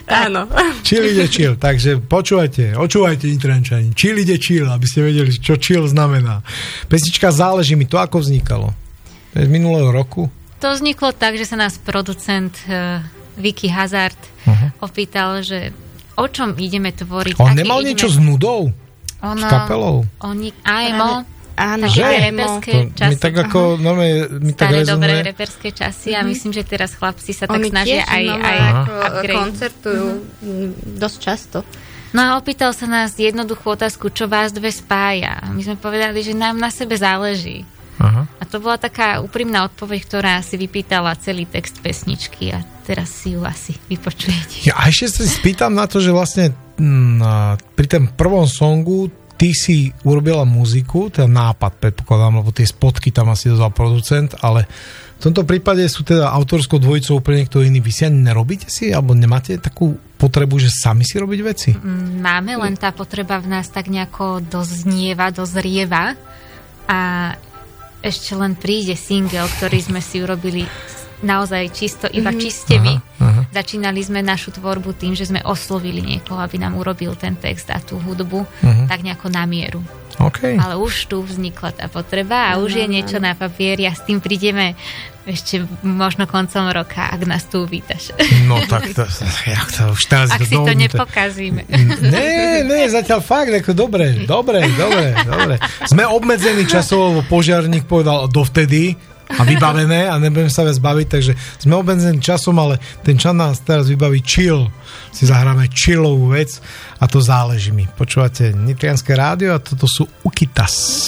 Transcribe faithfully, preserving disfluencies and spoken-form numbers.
Áno. Chill ide chill, takže počúvajte, očúvajte Nitrančani. Chill ide chill, aby ste vedeli, čo chill znamená. Pesnička Záleží mi, to ako vznikalo? Z minulého roku? To vzniklo tak, že sa nás producent uh, Vicky Hazard uh-huh. opýtal, že o čom ideme tvoriť. On nemal ideme... niečo s nudou? Ono, s kapelou? Oni, aj mo. Áno, také že? reperské To, časy. my tak ako, no, my, my tak staré, rezonuje. dobré reperské časy a myslím, že teraz chlapci sa tak Oni snažia tiež, aj, no, aj ako upgrade. koncertujú uh-huh. dosť často. No a opýtal sa nás jednoduchú otázku, čo vás dve spája. My sme povedali, že nám na sebe záleží. Aha. A to bola taká úprimná odpoveď, ktorá si vypýtala celý text pesničky a teraz si ju asi vypočujete. Ja, a ešte sa spýtam na to, že vlastne m, pri tom prvom songu ty si urobila muziku, ten nápad, predpokladám, lebo tie spotky tam asi dozval producent, ale v tomto prípade sú teda autorskou dvojicou pre niekto iný. Vy si ani nerobíte si, alebo nemáte takú potrebu, že sami si robiť veci? Máme, len tá potreba v nás tak nejako doznieva, dozrieva a ešte len príde single, ktorý sme si urobili naozaj čisto, iba mm-hmm. čiste my. Aha, aha. Začínali sme našu tvorbu tým, že sme oslovili niekoho, aby nám urobil ten text a tú hudbu uh-huh. tak nejako na mieru. Okay. Ale už tu vznikla tá potreba a už je niečo na papieri a s tým prídeme ešte možno koncom roka, ak nás tu uvítaš. No tak to, jak to už teraz... Ak si to nepokazíme. Nie, nie, zatiaľ fakt, ako dobre, dobre, dobre, dobre. Sme obmedzení časovo, požiarník povedal dovtedy a vybavené a nebudem sa vás baviť, takže sme obmedzení časom, ale ten čas nás teraz vybaví chill. Si zahráme chillovú vec a to Záleží mi. Počúvate Nitrianske rádio a toto sú Ukitas.